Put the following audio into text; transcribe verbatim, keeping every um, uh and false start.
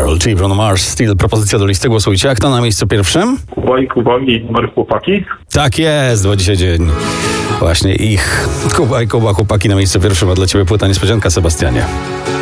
Girl, czyli Bruno Mars, Steel. Propozycja do listy, głosujcie. A kto na miejscu pierwszym? Kuba i Kuba i numer chłopaki. Tak jest, bo dzisiaj dzień właśnie ich. Kuba i Kuba, chłopaki na miejscu pierwszym, a dla ciebie płyta niespodzianka, Sebastianie.